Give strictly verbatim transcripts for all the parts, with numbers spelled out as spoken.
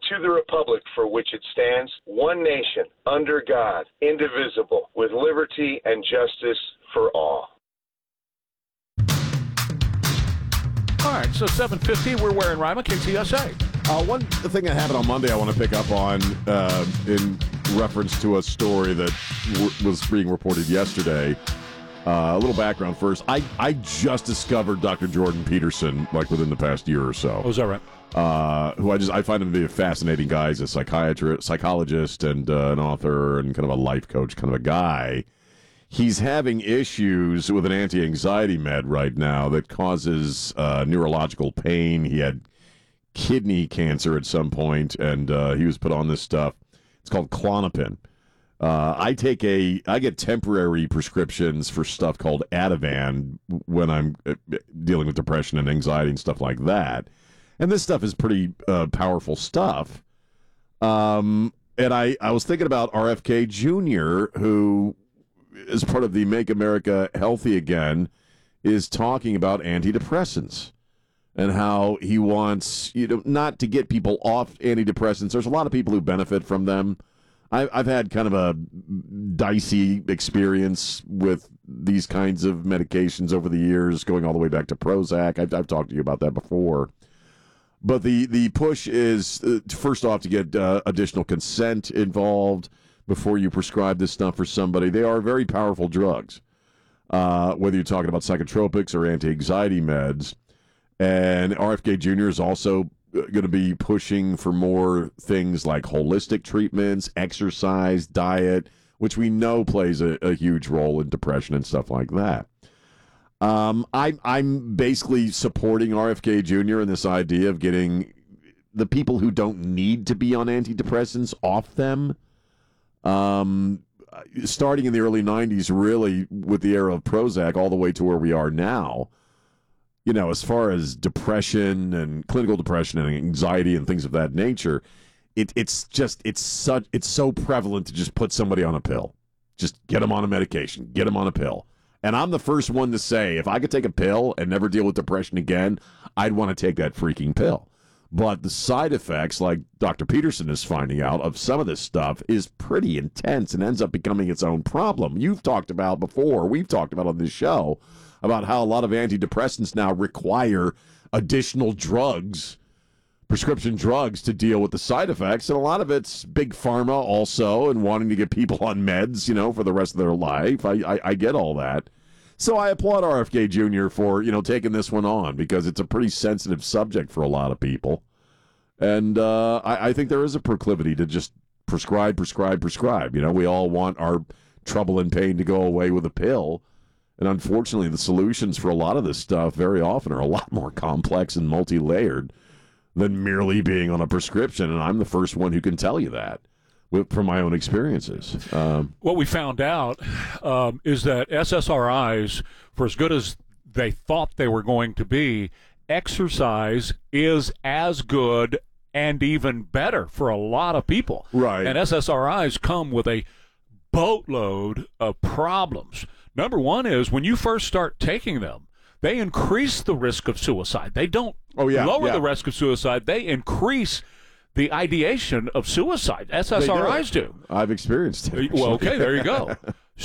to the republic for which it stands, one nation, under God, indivisible, with liberty and justice for all. All right, so seven fifty, we're wearing Rima, K T S A. Uh, one thing that happened on Monday I want to pick up on uh, in reference to a story that w- was being reported yesterday. Uh, a little background first. I, I just discovered Doctor Jordan Peterson like within the past year or so. Oh, is that right? Uh, who I just I find him to be a fascinating guy. He's a psychiatrist, psychologist, and uh, an author, and kind of a life coach, kind of a guy. He's having issues with an anti-anxiety med right now that causes uh, neurological pain. He had kidney cancer at some point, and uh, he was put on this stuff. It's called Klonopin. Uh, I take a, I get temporary prescriptions for stuff called Ativan when I'm dealing with depression and anxiety and stuff like that. And this stuff is pretty uh, powerful stuff. Um, and I, I was thinking about R F K Junior, who is part of the Make America Healthy Again, is talking about antidepressants and how he wants, you know, not to get people off antidepressants. There's a lot of people who benefit from them. I, I've had kind of a dicey experience with these kinds of medications over the years, going all the way back to Prozac. I've, I've talked to you about that before. But the, the push is, uh, first off, to get uh, additional consent involved before you prescribe this stuff for somebody. They are very powerful drugs, uh, whether you're talking about psychotropics or anti-anxiety meds. And R F K Junior is also going to be pushing for more things like holistic treatments, exercise, diet, which we know plays a, a huge role in depression and stuff like that. Um, I, I'm basically supporting R F K Junior in this idea of getting the people who don't need to be on antidepressants off them. Um, starting in the early nineties, really, with the era of Prozac, all the way to where we are now, you know, as far as depression and clinical depression and anxiety and things of that nature, it, it's just, it's such, it's so prevalent to just put somebody on a pill. Just get them on a medication, get them on a pill. And I'm the first one to say, if I could take a pill and never deal with depression again, I'd want to take that freaking pill. But the side effects, like Doctor Peterson is finding out, of some of this stuff is pretty intense and ends up becoming its own problem. You've talked about before, we've talked about on this show, about how a lot of antidepressants now require additional drugs, prescription drugs, to deal with the side effects. And a lot of it's big pharma also, and wanting to get people on meds, you know, for the rest of their life. I, I, I get all that. So I applaud R F K Junior for, you know, taking this one on, because it's a pretty sensitive subject for a lot of people. And uh, I, I think there is a proclivity to just prescribe, prescribe, prescribe. You know, we all want our trouble and pain to go away with a pill. And unfortunately, the solutions for a lot of this stuff very often are a lot more complex and multi-layered than merely being on a prescription. And I'm the first one who can tell you that from my own experiences. Um, what we found out um, is that S S R Is, for as good as they thought they were going to be, exercise is as good and even better for a lot of people. Right. And S S R Is come with a boatload of problems. Number one is, when you first start taking them, they increase the risk of suicide. They don't oh, yeah, lower yeah. the risk of suicide. They increase the ideation of suicide. S S R Is do. do. I've experienced it. Well, okay, there you go.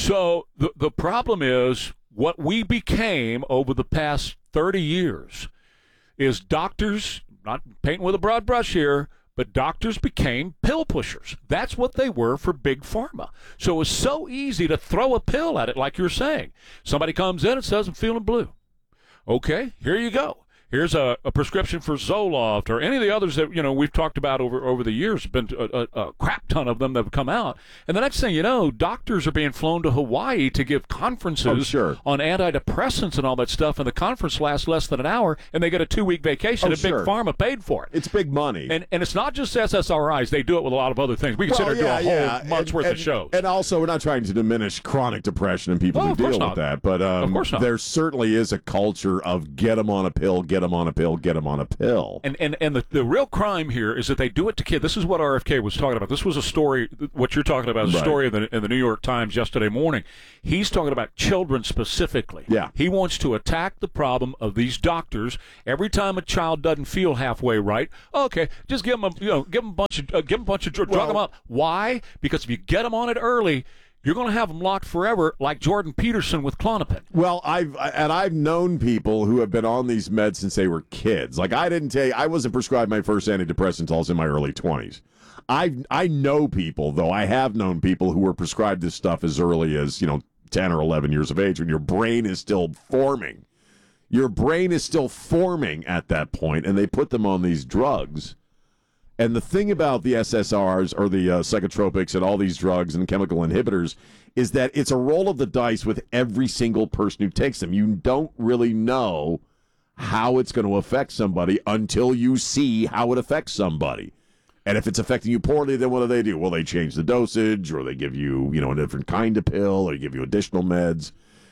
So the the problem is, what we became over the past thirty years is doctors, not painting with a broad brush here, but doctors became pill pushers. That's what they were for Big Pharma. So it was so easy to throw a pill at it, like you're saying. Somebody comes in and says, I'm feeling blue. Okay, here you go. Here's a, a prescription for Zoloft, or any of the others that, you know, we've talked about over over the years. Been a, a, a crap ton of them that have come out. And the next thing you know, doctors are being flown to Hawaii to give conferences oh, sure. on antidepressants and all that stuff, and the conference lasts less than an hour, and they get a two-week vacation, oh, and sure. Big Pharma paid for it. It's big money. And and it's not just S S R Is. They do it with a lot of other things. We can well, sit here yeah, and do a yeah. whole month's and, worth and, of shows. And also, we're not trying to diminish chronic depression and people oh, who of course deal not. with that. But um, of course not. There certainly is a culture of get them on a pill, get get them on a pill, get them on a pill. And and, and the, the real crime here is that they do it to kids. This is what R F K was talking about. This was a story, what you're talking about, is a Right. story in the, in the New York Times yesterday morning. He's talking about children specifically. Yeah. He wants to attack the problem of these doctors. Every time a child doesn't feel halfway right, okay, just give them a, you know, give them a bunch of, uh, give them a bunch of, drug Well- them up. Why? Because if you get them on it early, you're going to have them locked forever, like Jordan Peterson with Klonopin. Well, I've and I've known people who have been on these meds since they were kids. Like I didn't take, I wasn't prescribed my first antidepressant until I was in my early twenties. I I know people though. I have known people who were prescribed this stuff as early as you know ten or eleven years of age when your brain is still forming. Your brain is still forming at that point, and they put them on these drugs. And the thing about the S S Rs or the uh, psychotropics and all these drugs and chemical inhibitors is that it's a roll of the dice with every single person who takes them. You don't really know how it's going to affect somebody until you see how it affects somebody. And if it's affecting you poorly, then what do they do? Well, they change the dosage, or they give you, you know, a different kind of pill, or they give you additional meds.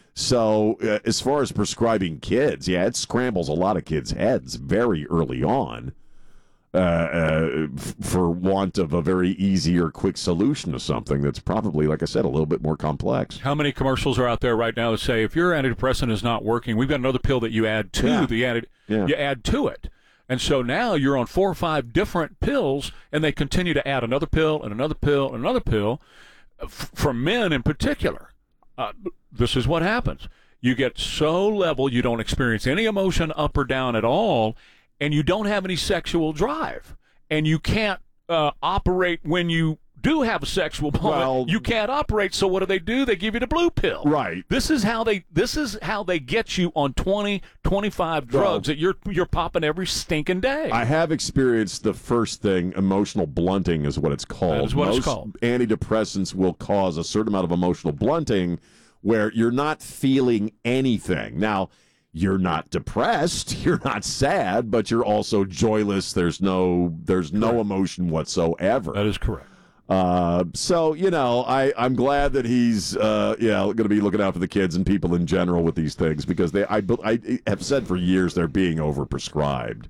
So uh, as far as prescribing kids, yeah, it scrambles a lot of kids' heads very early on. Uh, uh, f- for want of a very easy or quick solution to something that's probably, like I said, a little bit more complex. How many commercials are out there right now that say, if your antidepressant is not working, we've got another pill that you add to Yeah. the anti- Yeah. you add to it. And so now you're on four or five different pills, and they continue to add another pill and another pill and another pill. F- for men in particular, uh, this is what happens. You get so level, you don't experience any emotion up or down at all, and you don't have any sexual drive, and you can't uh, operate when you do have a sexual moment. Well- you can't operate. So what do they do? They give you the blue pill. Right. This is how they. This is how they get you on twenty, twenty-five drugs that you're you're popping every stinking day. I have experienced the first thing, emotional blunting is what it's called. That is what Most it's called. Antidepressants will cause a certain amount of emotional blunting where you're not feeling anything. Now, you're not depressed, you're not sad, but you're also joyless. There's no there's no emotion whatsoever. That is correct. Uh, so, you know, I, I'm glad that he's, uh, yeah, going to be looking out for the kids and people in general with these things because they, I, I have said for years they're being overprescribed.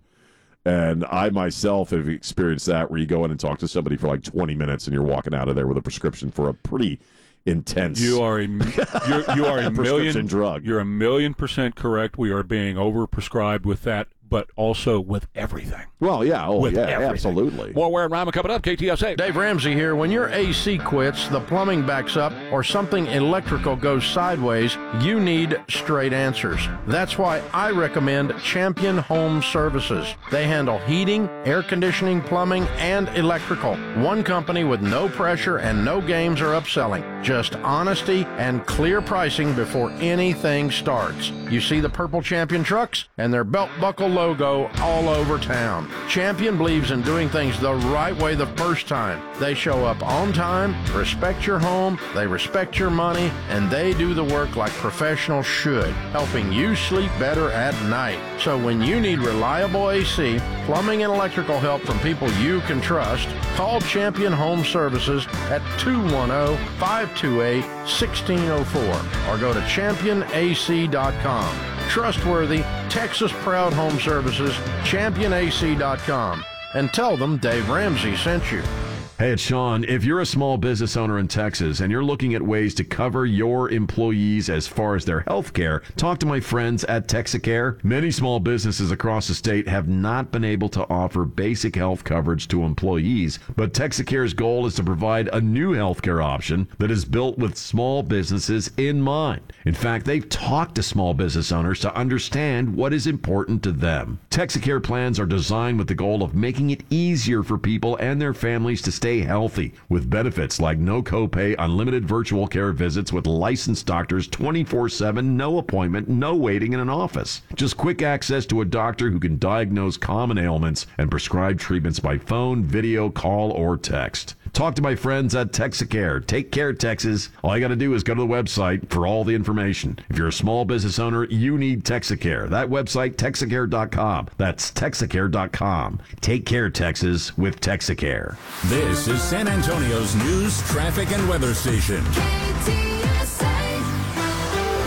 And I myself have experienced that where you go in and talk to somebody for like twenty minutes and you're walking out of there with a prescription for a pretty intense You are a you're, you are a prescription million drug. You're a million percent correct. We are being overprescribed with that, but also with everything. Well, yeah, oh, With yeah, everything. absolutely. More Ware and Rhyme coming up. K T S A. Dave Ramsey here. When your A C quits, the plumbing backs up, or something electrical goes sideways, you need straight answers. That's why I recommend Champion Home Services. They handle heating, air conditioning, plumbing, and electrical. One company with no pressure and no games or upselling. Just honesty and clear pricing before anything starts. You see the purple Champion trucks and their belt buckle logo all over town. Champion believes in doing things the right way the first time. They show up on time, respect your home, they respect your money, and they do the work like professionals should, helping you sleep better at night. So when you need reliable A C, plumbing, and electrical help from people you can trust, call Champion Home Services at two one zero, five two eight, one six zero four or go to champion A C dot com. Trustworthy, Texas-proud home services, champion A C dot com. And tell them Dave Ramsey sent you. Hey, it's Sean. If you're a small business owner in Texas and you're looking at ways to cover your employees as far as their health care, talk to my friends at Texacare. Many small businesses across the state have not been able to offer basic health coverage to employees, but Texacare's goal is to provide a new health care option that is built with small businesses in mind. In fact, they've talked to small business owners to understand what is important to them. Texacare plans are designed with the goal of making it easier for people and their families to stay healthy, with benefits like no copay, unlimited virtual care visits with licensed doctors twenty-four seven, no appointment, no waiting in an office. Just quick access to a doctor who can diagnose common ailments and prescribe treatments by phone, video, call, or text. Talk to my friends at Texacare. Take care, Texas. All you got to do is go to the website for all the information. If you're a small business owner, you need Texacare. That website, Texacare dot com. That's Texacare dot com. Take care, Texas, with Texacare. This is San Antonio's news, traffic, and weather station.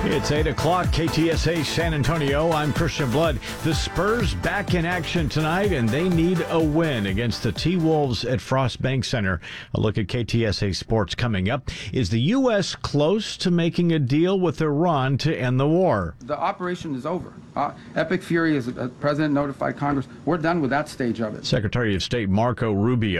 It's eight o'clock, K T S A San Antonio. I'm Christian Blood. The Spurs back in action tonight, and they need a win against the T-Wolves at Frost Bank Center. A look at K T S A Sports coming up. Is the U S close to making a deal with Iran to end the war? The operation is over. Uh, Epic Fury, as the president notified Congress, we're done with that stage of it. Secretary of State Marco Rubio